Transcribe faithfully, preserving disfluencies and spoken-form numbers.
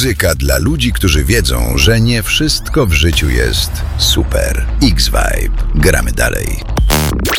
Muzyka dla ludzi, którzy wiedzą, że nie wszystko w życiu jest super. X-Vibe. Gramy dalej.